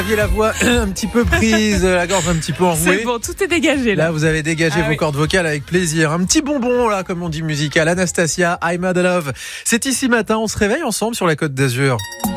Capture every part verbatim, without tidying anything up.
Vous aviez la voix un petit peu prise, la gorge un petit peu enrouée. C'est bon, tout est dégagé là. Là, vous avez dégagé Ah vos oui. cordes vocales avec plaisir. Un petit bonbon, là, comme on dit musical. Anastasia, I'm Mad Love. C'est ici matin, on se réveille ensemble sur la Côte d'Azur.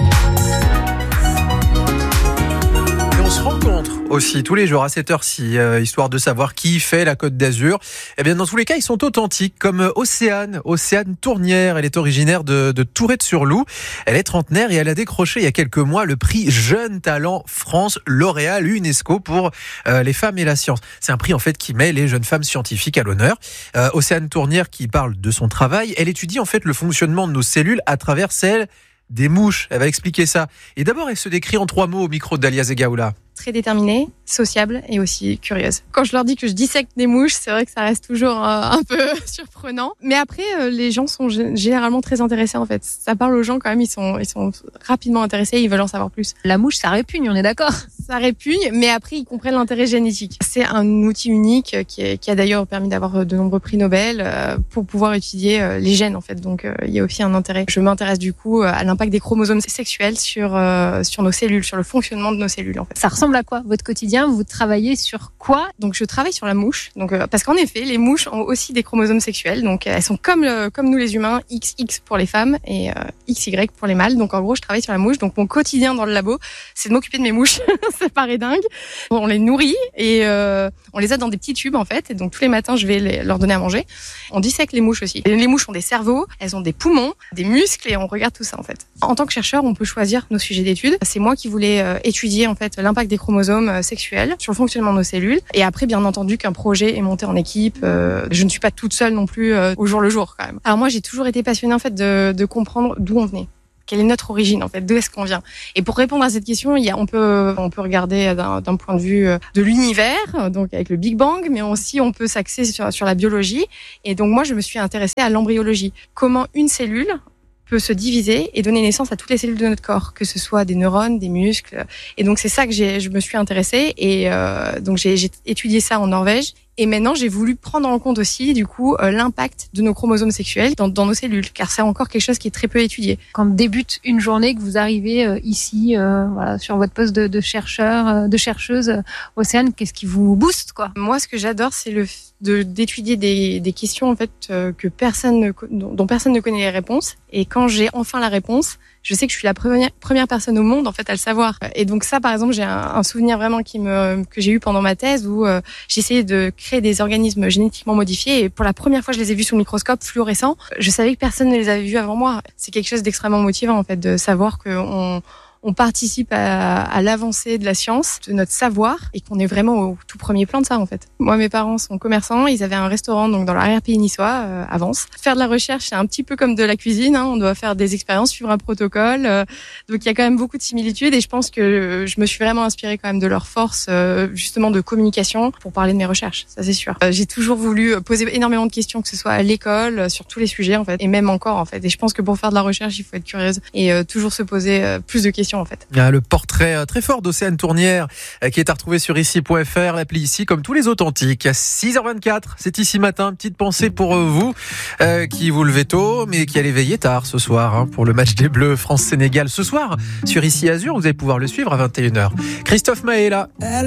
Et on se rencontre aussi tous les jours à cette heure-ci, euh, histoire de savoir qui fait la Côte d'Azur. Eh bien, dans tous les cas, ils sont authentiques, comme Océane, Océane Tournière. Elle est originaire de, de Tourette-sur-Loup. Elle est trentenaire et elle a décroché il y a quelques mois le prix Jeune Talent France lauréat UNESCO pour euh, les femmes et la science. C'est un prix en fait qui met les jeunes femmes scientifiques à l'honneur. Euh, Océane Tournière qui parle de son travail, elle étudie en fait le fonctionnement de nos cellules à travers celle des mouches. Elle va expliquer ça. Et d'abord, elle se décrit en trois mots au micro d'Alia Zegaoula. Très déterminée, sociable et aussi curieuse. Quand je leur dis que je dissecte des mouches, c'est vrai que ça reste toujours euh, un peu surprenant. Mais après, euh, les gens sont g- généralement très intéressés en fait. Ça parle aux gens quand même, ils sont, ils sont rapidement intéressés, ils veulent en savoir plus. La mouche, ça répugne, on est d'accord. Ça répugne, mais après ils comprennent l'intérêt génétique. C'est un outil unique qui, est, qui a d'ailleurs permis d'avoir de nombreux prix Nobel euh, pour pouvoir étudier euh, les gènes en fait. Donc euh, il y a aussi un intérêt. Je m'intéresse du coup à l'impact des chromosomes sexuels sur euh, sur nos cellules, sur le fonctionnement de nos cellules en fait. Ça ressemble à quoi, votre quotidien? Vous travaillez sur quoi? Donc je travaille sur la mouche. Donc euh, parce qu'en effet, les mouches ont aussi des chromosomes sexuels. Donc elles sont comme le, comme nous les humains, X X pour les femmes et euh, X Y pour les mâles. Donc en gros, je travaille sur la mouche. Donc mon quotidien dans le labo, c'est de m'occuper de mes mouches. Ça paraît dingue. Bon, on les nourrit et euh, on les a dans des petits tubes en fait. Et donc tous les matins, je vais les, leur donner à manger. On dissèque les mouches aussi. Et les mouches ont des cerveaux, elles ont des poumons, des muscles et on regarde tout ça en fait. En tant que chercheur, on peut choisir nos sujets d'étude. C'est moi qui voulais euh, étudier en fait l'impact des chromosomes euh, sexuels sur le fonctionnement de nos cellules. Et après, bien entendu, qu'un projet est monté en équipe. Euh, je ne suis pas toute seule non plus euh, au jour le jour quand même. Alors moi, j'ai toujours été passionnée en fait de, de comprendre d'où on venait. Quelle est notre origine en fait? D'où est-ce qu'on vient? Et pour répondre à cette question, il y a, on peut, on peut regarder d'un, d'un point de vue de l'univers, donc avec le Big Bang, mais aussi on peut s'axer sur, sur la biologie. Et donc moi, je me suis intéressée à l'embryologie. Comment une cellule peut se diviser et donner naissance à toutes les cellules de notre corps, que ce soit des neurones, des muscles. Et donc c'est ça que j'ai, je me suis intéressée et euh, donc j'ai, j'ai étudié ça en Norvège. Et maintenant, j'ai voulu prendre en compte aussi, du coup, euh, l'impact de nos chromosomes sexuels dans, dans nos cellules, car c'est encore quelque chose qui est très peu étudié. Quand débute une journée, que vous arrivez euh, ici, euh, voilà, sur votre poste de, de chercheur, euh, de chercheuse, euh, Océane, qu'est-ce qui vous booste, quoi? Moi, ce que j'adore, c'est le f- de d'étudier des, des questions en fait euh, que personne ne, co- dont, dont personne ne connaît les réponses. Et quand j'ai enfin la réponse, je sais que je suis la première, première personne au monde en fait à le savoir. Et donc ça, par exemple, j'ai un, un souvenir vraiment qui me que j'ai eu pendant ma thèse où euh, j'essayais de créer des organismes génétiquement modifiés et pour la première fois, je les ai vus sous le microscope fluorescent. Je savais que personne ne les avait vus avant moi. C'est quelque chose d'extrêmement motivant en fait de savoir que on on participe à, à l'avancée de la science, de notre savoir, et qu'on est vraiment au tout premier plan de ça, en fait. Moi, mes parents sont commerçants, ils avaient un restaurant donc dans l'arrière-pays niçois, euh, à Vence. Faire de la recherche, c'est un petit peu comme de la cuisine, hein, on doit faire des expériences, suivre un protocole, euh, donc il y a quand même beaucoup de similitudes, et je pense que je me suis vraiment inspirée quand même de leur force, euh, justement, de communication pour parler de mes recherches, ça c'est sûr. Euh, j'ai toujours voulu poser énormément de questions, que ce soit à l'école, euh, sur tous les sujets, en fait, et même encore, en fait, et je pense que pour faire de la recherche, il faut être curieuse, et euh, toujours se poser euh, plus de questions, en fait. Ah, le portrait très fort d'Océane Tournière qui est à retrouver sur ici point f r, l'appli ici comme tous les authentiques. six heures vingt-quatre, c'est ici matin, petite pensée pour vous euh, qui vous levez tôt mais qui allez veiller tard ce soir hein, pour le match des Bleus France-Sénégal ce soir sur ici Azur. Vous allez pouvoir le suivre à vingt et une heures. Christophe Maé là.